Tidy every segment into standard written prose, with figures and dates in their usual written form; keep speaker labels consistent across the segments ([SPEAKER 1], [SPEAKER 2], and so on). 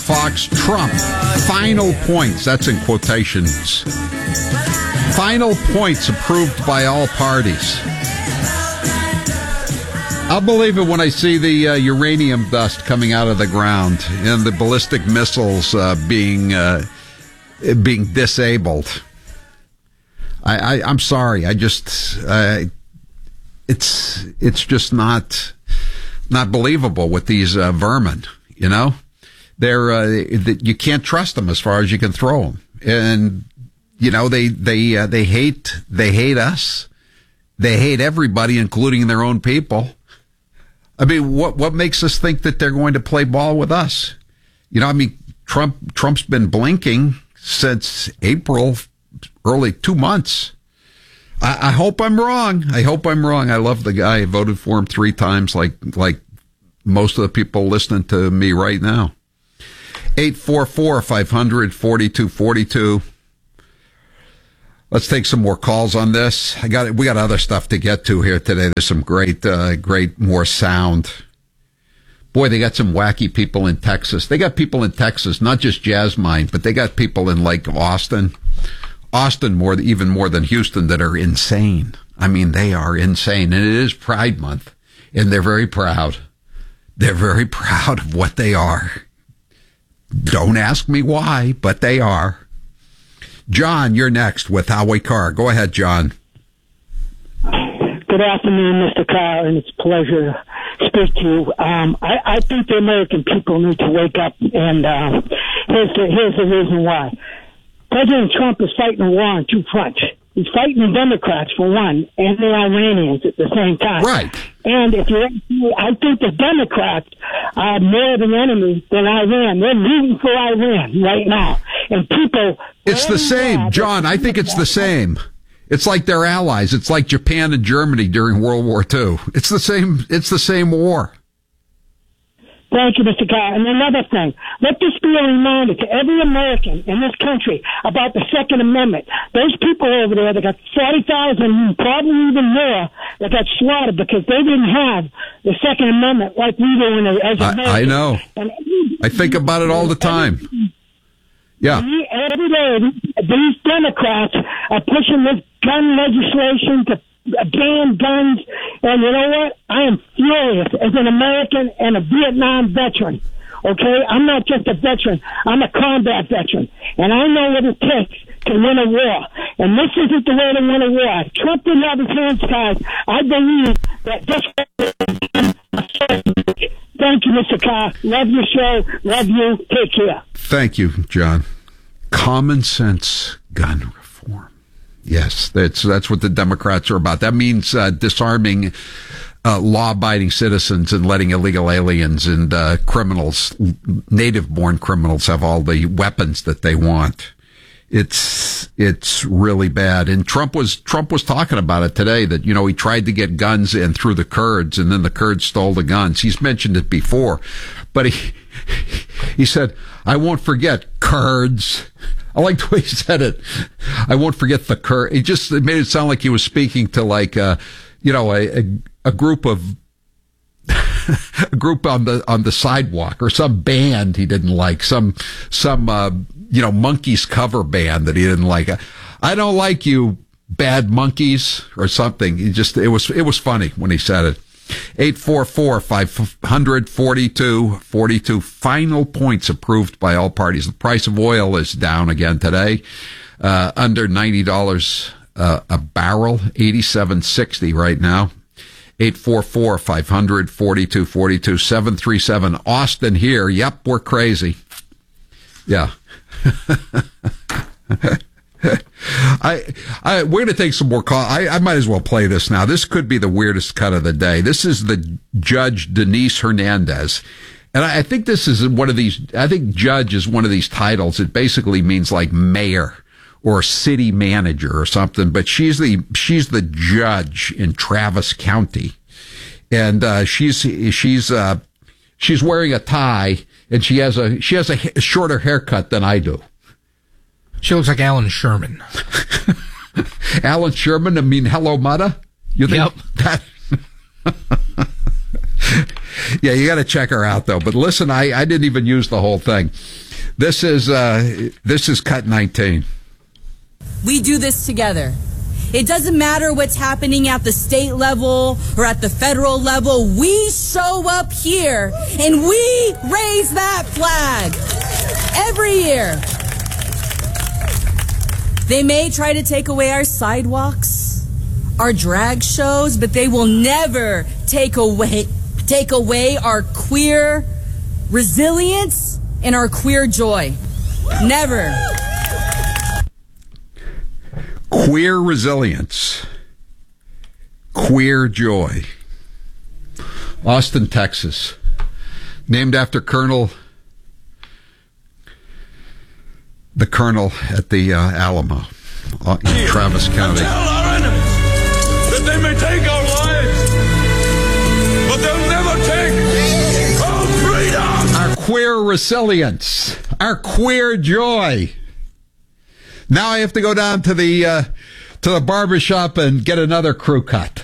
[SPEAKER 1] Fox, Trump, final points, that's in quotations, final points approved by all parties. I'll believe it when I see the uranium dust coming out of the ground and the ballistic missiles being disabled. I'm sorry. It's just not believable with these vermin. You know, you can't trust them as far as you can throw them, and you know they hate us. They hate everybody, including their own people. I mean, what makes us think that they're going to play ball with us? You know, I mean, Trump's been blinking since April, early 2 months. I hope I'm wrong. I love the guy. I voted for him 3 times, like most of the people listening to me right now. 844-500-4242. Let's take some more calls on this. We got other stuff to get to here today. There's some great more sound. Boy, they got some wacky people in Texas. They got people in Texas, not just Jazz Mind, but they got people in like Austin, even more than Houston, that are insane. I mean, they are insane. And it is Pride Month, and they're very proud. They're very proud of what they are. Don't ask me why, but they are. John, you're next with Howie Carr. Go ahead, John.
[SPEAKER 2] Good afternoon, Mr. Carr, and it's a pleasure to speak to you. I think the American people need to wake up, and here's the reason why. President Trump is fighting a war on 2 fronts. He's fighting the Democrats for one, and the Iranians at the same time.
[SPEAKER 1] Right.
[SPEAKER 2] And I think the Democrats are more of an enemy than Iran. They're rooting for Iran right now. And people...
[SPEAKER 1] It's the same, John. I think it's the same. It's like they're allies. It's like Japan and Germany during World War II. It's the same war.
[SPEAKER 2] Thank you, Mr. Carr. And another thing, let this be a reminder to every American in this country about the Second Amendment. Those people over there that got 40,000, probably even more, that got slaughtered because they didn't have the Second Amendment like we do as Americans.
[SPEAKER 1] I know. I think about it all the time. Yeah.
[SPEAKER 2] Every day, these Democrats are pushing this gun legislation to ban guns, and you know what? I am furious as an American and a Vietnam veteran. Okay? I'm not just a veteran. I'm a combat veteran. And I know what it takes to win a war. And this isn't the way to win a war. If Trump didn't have his hands tied, I believe that this... Thank you, Mr. Carr. Love your show. Love you. Take care.
[SPEAKER 1] Thank you, John. Common sense gun reform. Yes, that's what the Democrats are about. That means disarming law-abiding citizens and letting illegal aliens and criminals, native-born criminals, have all the weapons that they want. It's really bad. And Trump was talking about it today, that, you know, he tried to get guns in through the Kurds, and then the Kurds stole the guns. He's mentioned it before, but he said, "I won't forget Kurds." I like the way he said it. I won't forget the Kurds. It made it sound like he was speaking to like a group of a group on the sidewalk, or some band he didn't like, some Monkeys cover band that he didn't like. I don't like you, bad monkeys, or something. It was funny when he said it. 844-500-4242. Final points approved by all parties. The price of oil is down again today, under $90 a barrel, $87.60 right now. 844-500-4242. 737 Austin here. Yep, we're crazy. Yeah. We're going to take some more calls. I might as well play this now. This could be the weirdest cut of the day. This is the Judge Denise Hernandez. And I think this is one of these, I think judge is one of these titles. It basically means like mayor or city manager or something, but she's the judge in Travis County. And she's wearing a tie, and she has a shorter haircut than I do.
[SPEAKER 3] She looks like Alan Sherman.
[SPEAKER 1] Alan Sherman? I mean, hello, Mudda? You think
[SPEAKER 3] yep.
[SPEAKER 1] that? Yeah, you got to check her out though. But listen, I didn't even use the whole thing. This is cut 19.
[SPEAKER 4] We do this together. It doesn't matter what's happening at the state level or at the federal level. We show up here and we raise that flag every year. They may try to take away our sidewalks, our drag shows, but they will never take away our queer resilience and our queer joy. Never.
[SPEAKER 1] Queer resilience. Queer joy. Austin, Texas. Named after the colonel at the Alamo in Travis County.
[SPEAKER 5] Tell our enemies that they may take our lives, but they'll never take our freedom.
[SPEAKER 1] Our queer resilience. Our queer joy. Now I have to go down to the barbershop and get another crew cut.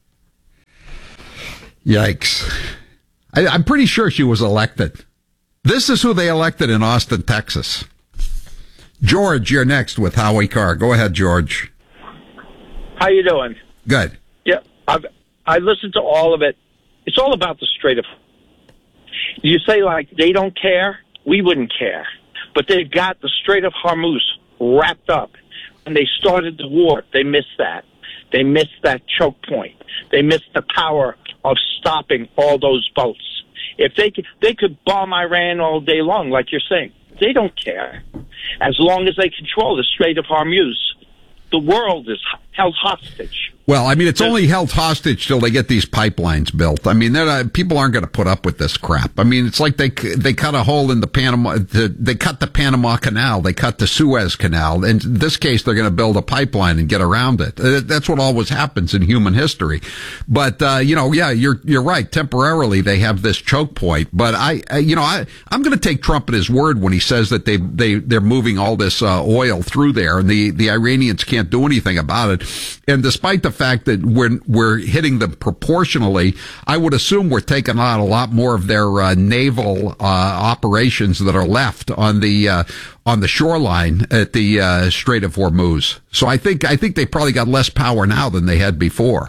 [SPEAKER 1] Yikes. I'm pretty sure she was elected. This is who they elected in Austin, Texas. George, you're next with Howie Carr. Go ahead, George.
[SPEAKER 6] How you doing?
[SPEAKER 1] Good.
[SPEAKER 6] Yeah, I listened to all of it. It's all about the Strait of... You say, like, they don't care? We wouldn't care. But they've got the Strait of Hormuz wrapped up. When they started the war, they missed that. They missed that choke point. They missed the power of stopping all those boats. If they could bomb Iran all day long, like you're saying. They don't care. As long as they control the Strait of Hormuz, the world is held hostage.
[SPEAKER 1] Well, I mean, it's only held hostage till they get these pipelines built. I mean, people aren't going to put up with this crap. I mean, it's like they cut a hole in the Panama, they cut the Panama Canal, they cut the Suez Canal. In this case, they're going to build a pipeline and get around it. That's what always happens in human history. But, you're right. Temporarily, they have this choke point. But I'm going to take Trump at his word when he says that they're moving all this oil through there, and the Iranians can't do anything about it. And despite the fact that we're hitting them proportionally, I would assume we're taking out a lot more of their naval operations that are left on the shoreline at the Strait of Hormuz. So I think they probably got less power now than they had before.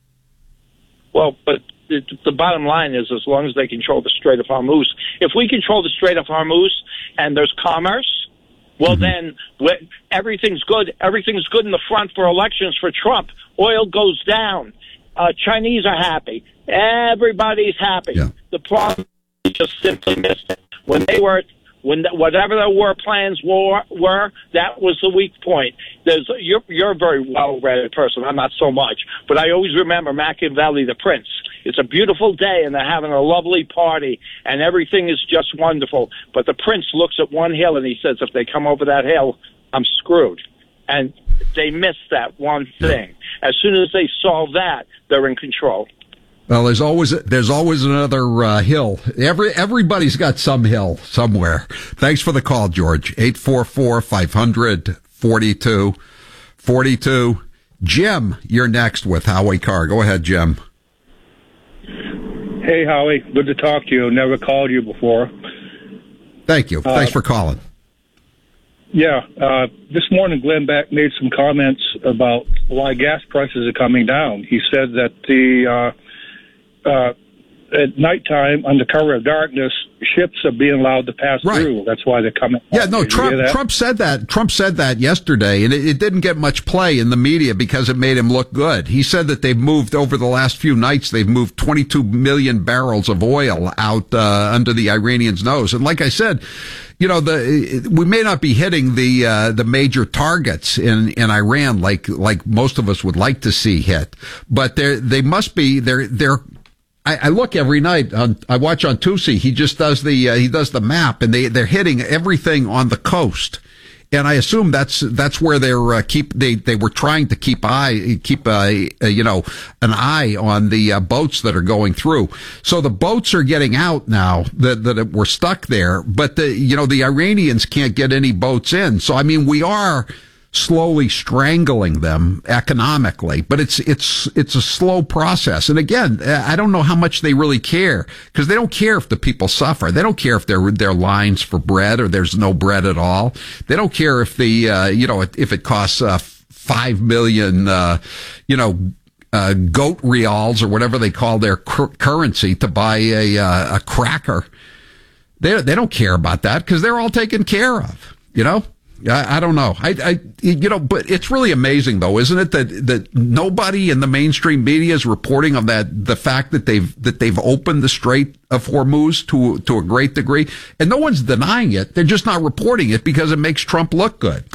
[SPEAKER 6] Well, but the bottom line is, as long as they control the Strait of Hormuz, if we control the Strait of Hormuz and there's commerce, well, then everything's good. Everything's good in the front for elections for Trump. Oil goes down. Chinese are happy. Everybody's happy. Yeah. The problem is just simply missed it. Whatever their war plans were, that was the weak point. You're a very well-read person. I'm not so much. But I always remember Machiavelli, the Prince. It's a beautiful day, and they're having a lovely party, and everything is just wonderful. But the prince looks at one hill, and he says, if they come over that hill, I'm screwed. And they missed that one thing. As soon as they solve that, they're in control.
[SPEAKER 1] Well, there's always another hill. Everybody's got some hill somewhere. Thanks for the call, George. 844-500-4242. Jim, you're next with Howie Carr. Go ahead, Jim.
[SPEAKER 7] Hey, Howie. Good to talk to you. Never called you before.
[SPEAKER 1] Thank you. Thanks for calling.
[SPEAKER 7] Yeah. This morning, Glenn Beck made some comments about why gas prices are coming down. He said that at nighttime, under cover of darkness, ships are being allowed to pass through. That's why they're coming.
[SPEAKER 1] Yeah, no, Trump said that. Trump said that yesterday, and it didn't get much play in the media because it made him look good. He said that they've moved, over the last few nights, they've moved 22 million barrels of oil out under the Iranians' nose. And like I said, we may not be hitting the major targets in Iran like most of us would like to see hit, but they must be. I look every night I watch on Tusi. He just does the map, and they're hitting everything on the coast. And I assume that's where they were trying to keep an eye on the boats that are going through. So the boats are getting out now that were stuck there, but the Iranians can't get any boats in. So I mean, we are slowly strangling them economically, but it's a slow process. And again, I don't know how much they really care, because they don't care if the people suffer. They don't care if they're lines for bread or there's no bread at all. They don't care if if it costs 5 million goat reals or whatever they call their currency to buy a cracker. They don't care about that, because they're all taken care of. I don't know. But it's really amazing, though, isn't it, that nobody in the mainstream media is reporting on the fact that they've opened the Strait of Hormuz to a great degree, and no one's denying it. They're just not reporting it because it makes Trump look good.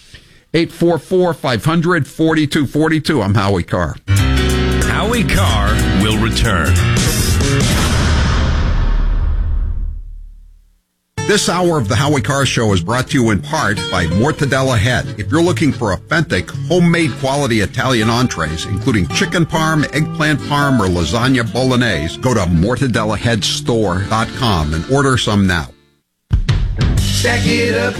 [SPEAKER 1] 844-500-4242. I'm Howie Carr.
[SPEAKER 8] Howie Carr will return.
[SPEAKER 1] This hour of the Howie Carr Show is brought to you in part by Mortadella Head. If you're looking for authentic, homemade quality Italian entrees, including chicken parm, eggplant parm, or lasagna bolognese, go to mortadellaheadstore.com and order some now.
[SPEAKER 9] Stack it up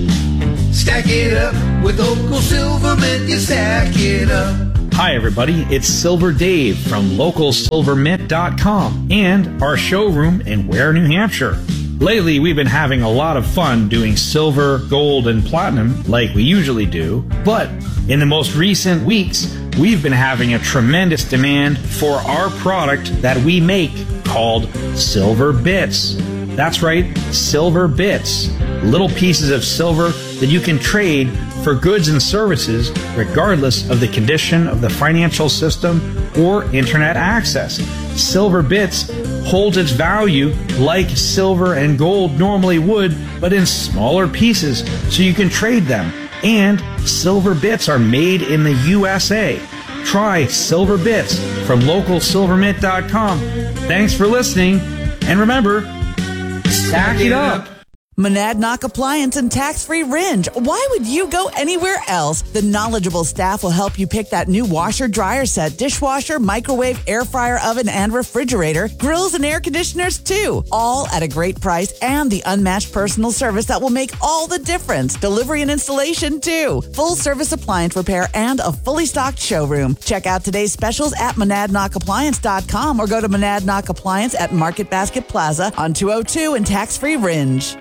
[SPEAKER 9] with Local Silvermint, you stack it up.
[SPEAKER 10] Hi everybody, it's Silver Dave from LocalSilverMint.com and our showroom in Ware, New Hampshire. Lately, we've been having a lot of fun doing silver, gold, and platinum like we usually do, but in the most recent weeks, we've been having a tremendous demand for our product that we make called Silver Bits. That's right, Silver Bits. Little pieces of silver that you can trade for goods and services regardless of the condition of the financial system or internet access. Silver Bits holds its value like silver and gold normally would, but in smaller pieces so you can trade them. And Silver Bits are made in the USA. Try Silver Bits from LocalSilverMint.com. Thanks for listening, and remember, stack it up.
[SPEAKER 11] Monadnock Appliance and Tax-Free Ringe. Why would you go anywhere else? The knowledgeable staff will help you pick that new washer, dryer set, dishwasher, microwave, air fryer, oven, and refrigerator, grills and air conditioners too. All at a great price and the unmatched personal service that will make all the difference. Delivery and installation too. Full service appliance repair and a fully stocked showroom. Check out today's specials at MonadnockAppliance.com or go to Monadnock Appliance at Market Basket Plaza on 202 and Tax-Free Ringe.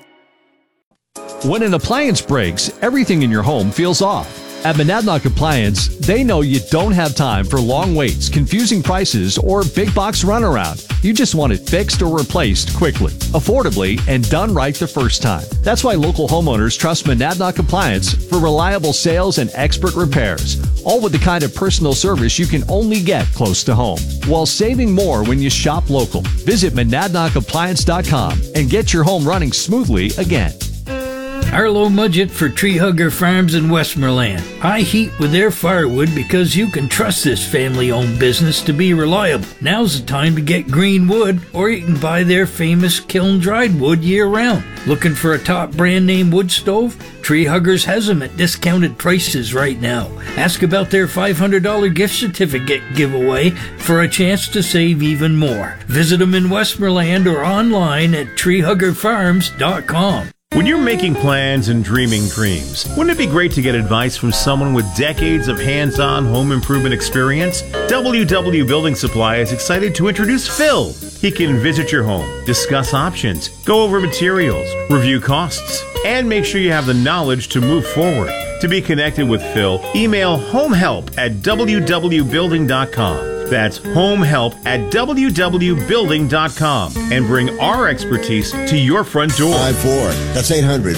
[SPEAKER 12] When an appliance breaks, everything in your home feels off. At Monadnock Appliance, they know you don't have time for long waits, confusing prices, or big box runaround. You just want it fixed or replaced quickly, affordably, and done right the first time. That's why local homeowners trust Monadnock Appliance for reliable sales and expert repairs, all with the kind of personal service you can only get close to home, while saving more when you shop local. Visit MonadnockAppliance.com and get your home running smoothly again.
[SPEAKER 13] Arlo Mudgett for Tree Hugger Farms in Westmoreland. High heat with their firewood because you can trust this family-owned business to be reliable. Now's the time to get green wood, or you can buy their famous kiln-dried wood year-round. Looking for a top brand-name wood stove? Tree Huggers has them at discounted prices right now. Ask about their $500 gift certificate giveaway for a chance to save even more. Visit them in Westmoreland or online at treehuggerfarms.com.
[SPEAKER 14] When you're making plans and dreaming dreams, wouldn't it be great to get advice from someone with decades of hands-on home improvement experience? WW Building Supply is excited to introduce Phil. He can visit your home, discuss options, go over materials, review costs, and make sure you have the knowledge to move forward. To be connected with Phil, email homehelp@wwbuilding.com. That's homehelp@wwbuilding.com, and bring our expertise to your front door.
[SPEAKER 15] 54. That's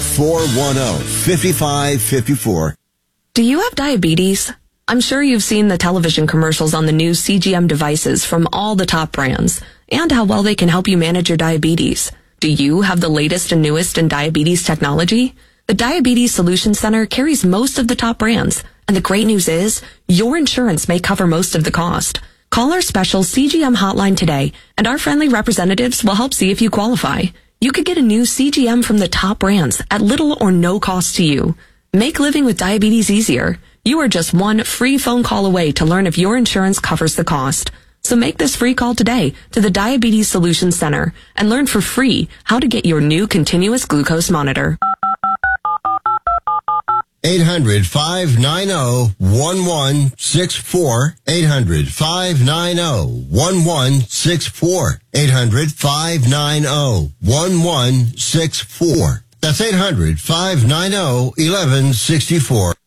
[SPEAKER 15] 800-410-5554.
[SPEAKER 16] Do you have diabetes? I'm sure you've seen the television commercials on the new CGM devices from all the top brands and how well they can help you manage your diabetes. Do you have the latest and newest in diabetes technology? The Diabetes Solution Center carries most of the top brands, and the great news is your insurance may cover most of the cost. Call our special CGM hotline today, and our friendly representatives will help see if you qualify. You could get a new CGM from the top brands at little or no cost to you. Make living with diabetes easier. You are just one free phone call away to learn if your insurance covers the cost. So make this free call today to the Diabetes Solution Center and learn for free how to get your new continuous glucose monitor.
[SPEAKER 15] 800-590-1164. 800-590-1164. 800-590-1164. That's 800-590-1164.